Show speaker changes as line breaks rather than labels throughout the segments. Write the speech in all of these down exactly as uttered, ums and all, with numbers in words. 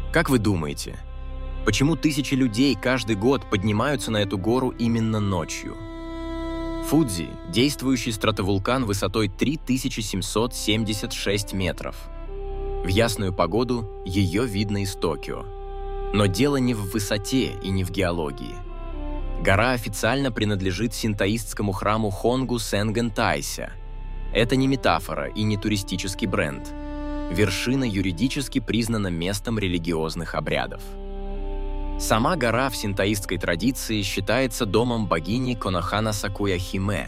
Как вы думаете, почему тысячи людей каждый год поднимаются на эту гору именно ночью? Фудзи – действующий стратовулкан высотой три тысячи семьсот семьдесят шесть метров. В ясную погоду ее видно из Токио. Но дело не в высоте и не в геологии. Гора официально принадлежит синтоистскому храму Хонгу Сенген Тайся. Это не метафора и не туристический бренд. Вершина юридически признана местом религиозных обрядов. Сама гора в синтоистской традиции считается домом богини Конохана Сакуя Химе.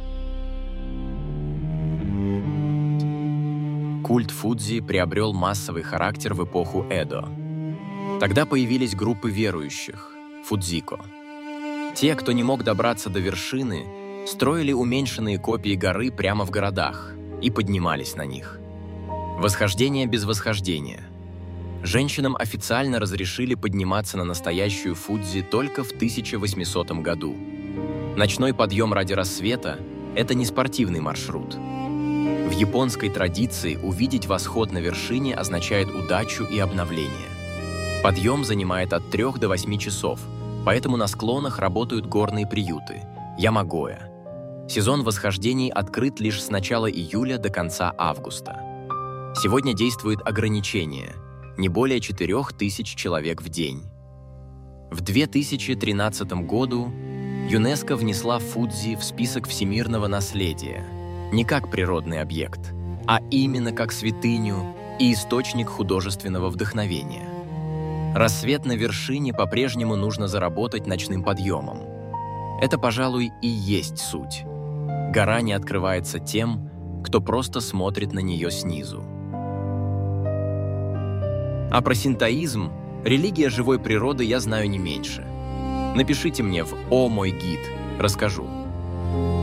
Культ Фудзи приобрел массовый характер в эпоху Эдо. Тогда появились группы верующих – фудзико. Те, кто не мог добраться до вершины, строили уменьшенные копии горы прямо в городах и поднимались на них. Восхождение без восхождения. Женщинам официально разрешили подниматься на настоящую Фудзи только в тысяча восьмисотом году. Ночной подъем ради рассвета – это не спортивный маршрут. В японской традиции увидеть восход на вершине означает удачу и обновление. Подъем занимает от трёх до восьми часов, поэтому на склонах работают горные приюты – ямагоя. Сезон восхождений открыт лишь с начала июля до конца августа. Сегодня действует ограничение – не более четырёх тысяч человек в день. В две тысячи тринадцатом году ЮНЕСКО внесла Фудзи в список всемирного наследия не как природный объект, а именно как святыню и источник художественного вдохновения. Рассвет на вершине по-прежнему нужно заработать ночным подъемом. Это, пожалуй, и есть суть. Гора не открывается тем, кто просто смотрит на нее снизу. А про синтоизм, религия живой природы, я знаю не меньше. Напишите мне в «О, мой гид», расскажу.